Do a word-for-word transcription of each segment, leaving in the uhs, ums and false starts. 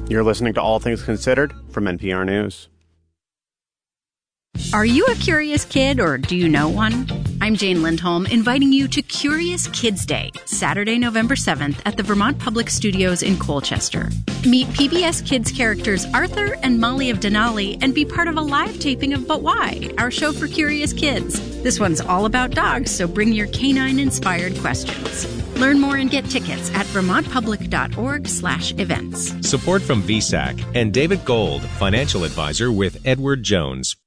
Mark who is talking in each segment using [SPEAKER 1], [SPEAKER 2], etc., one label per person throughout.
[SPEAKER 1] You're listening to All Things Considered from N P R News.
[SPEAKER 2] Are you a curious kid or do you know one? I'm Jane Lindholm, inviting you to Curious Kids Day, Saturday, November seventh at the Vermont Public Studios in Colchester. Meet P B S Kids characters Arthur and Molly of Denali and be part of a live taping of But Why?, our show for curious kids. This one's all about dogs, so bring your canine-inspired questions. Learn more and get tickets at vermontpublic.org slash events.
[SPEAKER 3] Support from V S A C and David Gold, financial advisor with Edward Jones.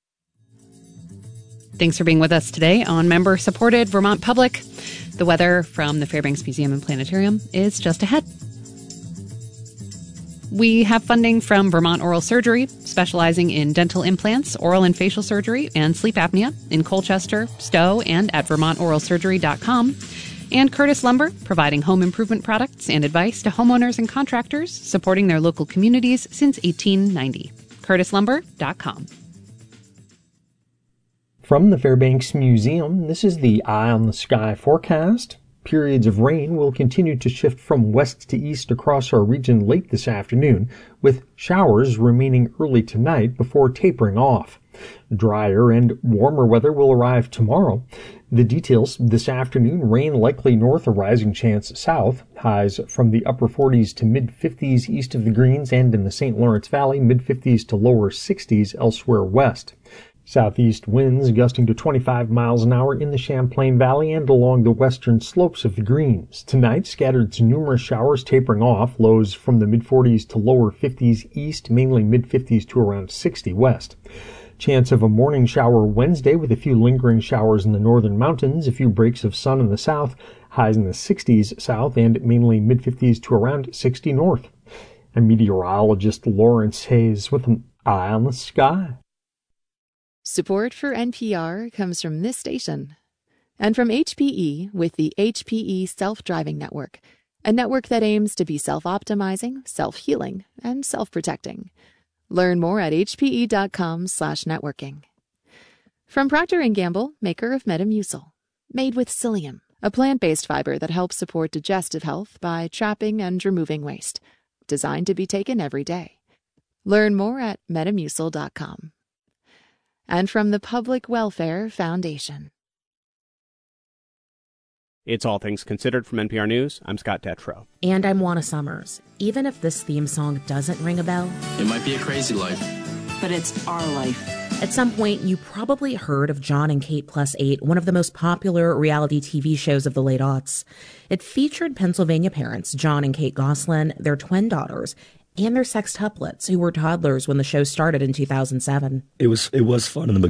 [SPEAKER 4] Thanks for being with us today on member-supported Vermont Public. The weather from the Fairbanks Museum and Planetarium is just ahead. We have funding from Vermont Oral Surgery, specializing in dental implants, oral and facial surgery, and sleep apnea in Colchester, Stowe, and at vermont oral surgery dot com. And Curtis Lumber, providing home improvement products and advice to homeowners and contractors, supporting their local communities since eighteen ninety. curtis lumber dot com.
[SPEAKER 5] From the Fairbanks Museum, this is the Eye on the Sky forecast. Periods of rain will continue to shift from west to east across our region late this afternoon, with showers remaining early tonight before tapering off. Drier and warmer weather will arrive tomorrow. The details this afternoon: rain likely north, a rising chance south. Highs from the upper forties to mid-fifties east of the Greens and in the Saint Lawrence Valley, mid-fifties to lower sixties elsewhere west. Southeast winds gusting to twenty-five miles an hour in the Champlain Valley and along the western slopes of the Greens. Tonight, scattered to numerous showers tapering off, lows from the mid-forties to lower fifties east, mainly mid-fifties to around sixty west. Chance of a morning shower Wednesday with a few lingering showers in the northern mountains, a few breaks of sun in the south, highs in the sixties south and mainly mid-fifties to around sixty north. I'm meteorologist Lawrence Hayes with an Eye on the Sky.
[SPEAKER 6] Support for N P R comes from this station and from H P E with the H P E Self-Driving Network, a network that aims to be self-optimizing, self-healing, and self-protecting. Learn more at hpe.com slash networking. From Procter and Gamble, maker of Metamucil, made with psyllium, a plant-based fiber that helps support digestive health by trapping and removing waste, designed to be taken every day. Learn more at metamucil dot com. And from the Public Welfare Foundation.
[SPEAKER 1] It's All Things Considered from N P R News. I'm Scott Detrow.
[SPEAKER 7] And I'm Juana Summers. Even if this theme song doesn't ring a bell,
[SPEAKER 8] it might be a crazy life,
[SPEAKER 9] but it's our life.
[SPEAKER 7] At some point, you probably heard of John and Kate Plus Eight, one of the most popular reality T V shows of the late aughts. It featured Pennsylvania parents John and Kate Goslin, their twin daughters, and their sextuplets, who were toddlers when the show started in two thousand seven.
[SPEAKER 10] It was it was fun in the